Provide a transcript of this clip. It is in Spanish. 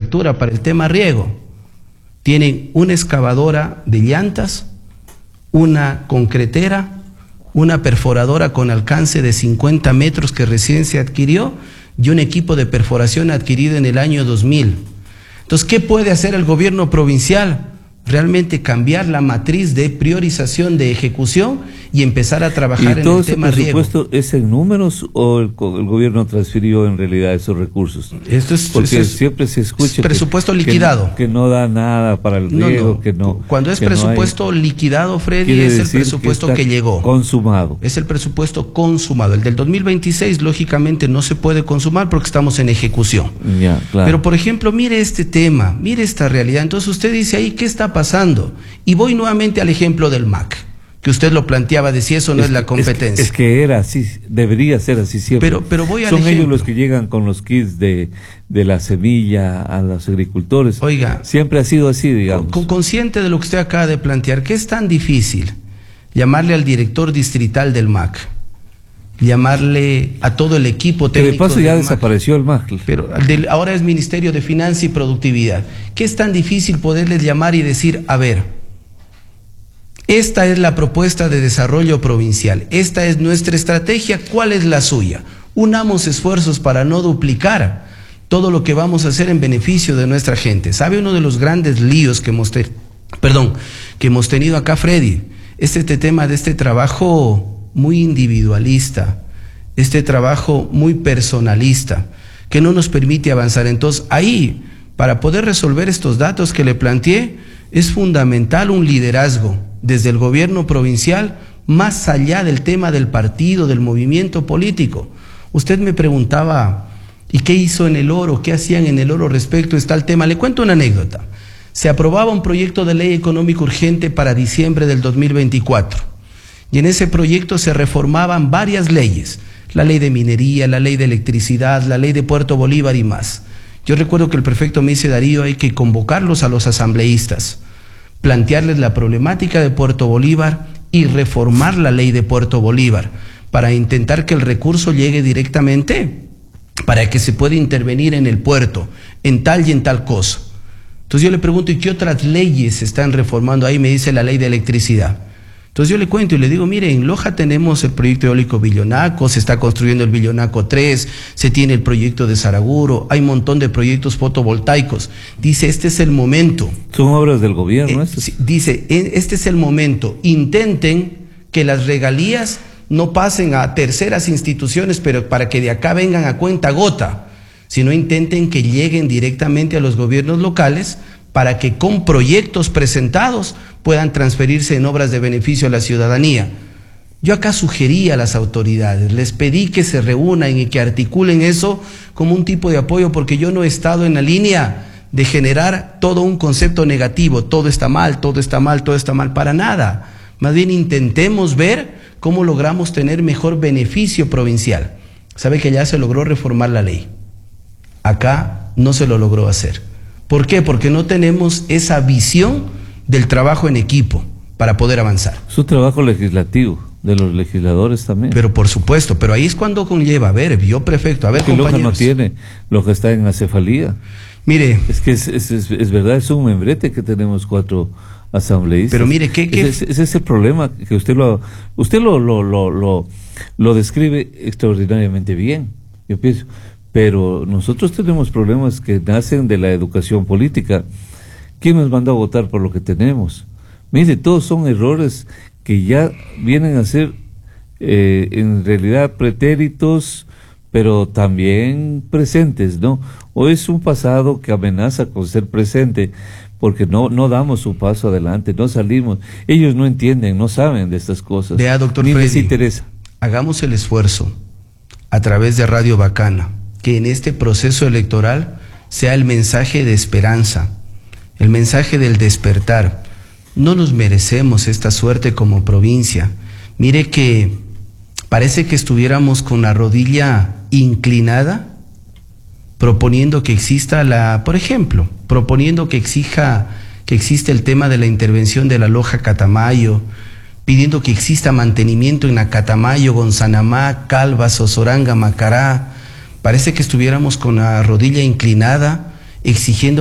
prefectura para el tema riego. Tienen una excavadora de llantas, una concretera, una perforadora con alcance de 50 metros que recién se adquirió y un equipo de perforación adquirido en el año 2000. Entonces, ¿qué puede hacer el gobierno provincial? Realmente cambiar la matriz de priorización de ejecución y empezar a trabajar en el tema riego. ¿Y todo ese presupuesto es en números o el gobierno transfirió en realidad esos recursos? Porque siempre se escucha presupuesto liquidado. Que no da nada para el riego, que no. Cuando es presupuesto liquidado, Freddy, es el presupuesto que llegó. Consumado. Es el presupuesto consumado. El del 2026, lógicamente, no se puede consumar porque estamos en ejecución. Ya, claro. Pero, por ejemplo, mire este tema, mire esta realidad. Entonces usted dice ahí, ¿qué está pasando? Y voy nuevamente al ejemplo del MAC, que usted lo planteaba de si eso no es la competencia. Es que era así, debería ser así siempre. Pero voy al Son ejemplo. Ellos los que llegan con los kits de la semilla a los agricultores. Oiga, siempre ha sido así, digamos. Consciente de lo que usted acaba de plantear, ¿qué es tan difícil llamarle al director distrital del MAC? Llamarle a todo el equipo técnico. Que de paso ya desapareció el MAC. Pero ahora es Ministerio de Finanzas y Productividad. ¿Qué es tan difícil poderles llamar y decir, a ver, esta es la propuesta de desarrollo provincial, esta es nuestra estrategia, ¿cuál es la suya? Unamos esfuerzos para no duplicar todo lo que vamos a hacer en beneficio de nuestra gente. ¿Sabe uno de los grandes líos que hemos tenido acá, Freddy? Este tema de este trabajo muy individualista, este trabajo muy personalista, que no nos permite avanzar. Entonces, ahí, para poder resolver estos datos que le planteé, es fundamental un liderazgo desde el gobierno provincial, más allá del tema del partido, del movimiento político. Usted me preguntaba, ¿y qué hizo en el Oro? ¿Qué hacían en el Oro respecto a tal tema? Le cuento una anécdota. Se aprobaba un proyecto de ley económico urgente para diciembre del 2024. Y en ese proyecto se reformaban varias leyes, la ley de minería, la ley de electricidad, la ley de Puerto Bolívar y más. Yo recuerdo que el prefecto me dice, Darío, hay que convocarlos a los asambleístas, plantearles la problemática de Puerto Bolívar y reformar la ley de Puerto Bolívar para intentar que el recurso llegue directamente, para que se pueda intervenir en el puerto, en tal y en tal cosa. Entonces yo le pregunto, ¿y qué otras leyes se están reformando? Ahí me dice la ley de electricidad. Entonces yo le cuento y le digo, mire, en Loja tenemos el proyecto eólico Villonaco, se está construyendo el Villonaco 3, se tiene el proyecto de Saraguro, hay un montón de proyectos fotovoltaicos. Dice, este es el momento. Son obras del gobierno. Dice, este es el momento. Intenten que las regalías no pasen a terceras instituciones, pero para que de acá vengan a cuenta gota, sino intenten que lleguen directamente a los gobiernos locales para que con proyectos presentados puedan transferirse en obras de beneficio a la ciudadanía. Yo acá sugerí a las autoridades, les pedí que se reúnan y que articulen eso como un tipo de apoyo, porque yo no he estado en la línea de generar todo un concepto negativo, todo está mal, todo está mal, todo está mal, para nada. Más bien intentemos ver cómo logramos tener mejor beneficio provincial. Sabe que ya se logró reformar la ley. Acá no se lo logró hacer. ¿Por qué? Porque no tenemos esa visión del trabajo en equipo para poder avanzar. Su trabajo legislativo, de los legisladores también. Pero por supuesto, pero ahí es cuando conlleva, a ver, yo prefecto, a ver, compañeros. Loja no tiene, Loja está en acefalía. Mire. Es que es verdad, es un membrete que tenemos 4 asambleístas. Pero mire, ¿qué? Es ese problema que usted lo describe extraordinariamente bien, yo pienso. Pero nosotros tenemos problemas que nacen de la educación política. ¿Quién nos mandó a votar por lo que tenemos? Mire, todos son errores que ya vienen a ser en realidad pretéritos, pero también presentes, ¿no? O es un pasado que amenaza con ser presente, porque no damos un paso adelante, no salimos. Ellos no entienden, no saben de estas cosas. Vea, doctor Ni Freddy, les interesa. Hagamos el esfuerzo a través de Radio Bacana, que en este proceso electoral sea el mensaje de esperanza, el mensaje del despertar. No nos merecemos esta suerte como provincia. Mire que parece que estuviéramos con la rodilla inclinada, proponiendo que exista por ejemplo, proponiendo que exista el tema de la intervención de la Loja Catamayo, pidiendo que exista mantenimiento en la Catamayo, Gonzanamá, Calva, Sosoranga, Macará. Parece que estuviéramos con la rodilla inclinada, exigiendo